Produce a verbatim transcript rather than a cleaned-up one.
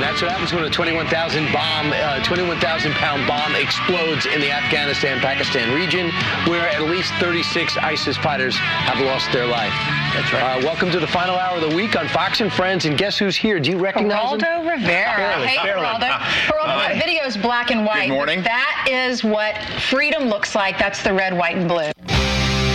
That's what happens when a twenty-one thousand bomb, uh, twenty-one thousand pound bomb explodes in the Afghanistan-Pakistan region, where at least thirty-six ISIS fighters have lost their life. That's right. Uh, welcome to the final hour of the week on Fox and Friends, and guess who's here? Do you recognize him? Geraldo Rivera. Barely, Hey, barely. Geraldo. Geraldo, Hi. the video is black and white. Good morning. That is what freedom looks like. That's the red, white, and blue.